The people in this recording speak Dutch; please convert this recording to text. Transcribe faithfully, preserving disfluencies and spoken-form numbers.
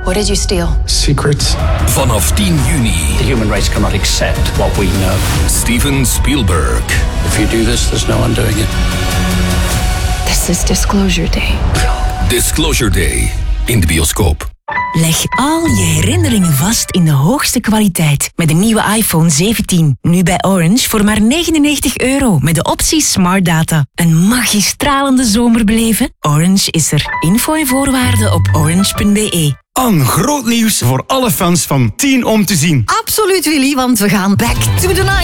What did you steal? Secrets. Vanaf tien juni. The human race cannot accept what we know. Steven Spielberg. If you do this, there's no undoing it. This is Disclosure Day. Disclosure Day. In de bioscoop. Leg al je herinneringen vast in de hoogste kwaliteit met de nieuwe iPhone zeventien. Nu bij Orange voor maar negenennegentig euro met de optie Smart Data. Een magistralende zomer beleven? Orange is er. Info en voorwaarden op orange punt b e. An, groot nieuws voor alle fans van tien om te zien. Absoluut, Willy, want we gaan back to the night.